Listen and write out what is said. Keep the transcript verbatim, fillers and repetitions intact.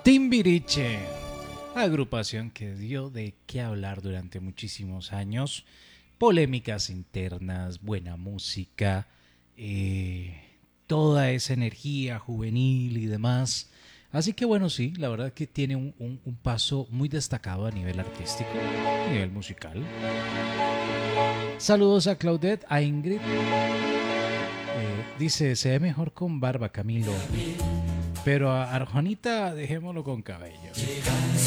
Timbiriche, agrupación que dio de qué hablar durante muchísimos años, polémicas internas, buena música, eh, toda esa energía juvenil y demás. Así que bueno, sí, la verdad que tiene un, un, un paso muy destacado a nivel artístico, a nivel musical. Saludos a Claudette, a Ingrid. Eh, dice, se ve mejor con barba, Camilo. Pero a Arjonita dejémoslo con cabello.